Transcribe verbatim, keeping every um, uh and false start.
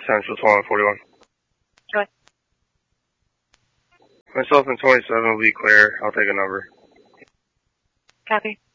Central twenty forty-one. Joy. Myself and twenty-seven will be clear. I'll take a number. Copy.